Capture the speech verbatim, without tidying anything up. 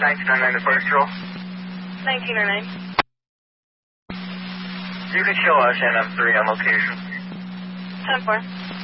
nineteen oh nine departure roll. nineteen oh nine. You can show us N M three on location. ten four.